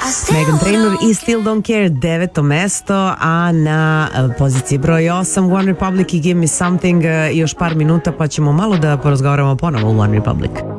Meghan Trainor i Still Don't Care, 9. mesto, a na poziciji broj 8 One Republic i Give Me Something. Još par minuta pa ćemo malo da porazgovaramo ponovo u One Republic.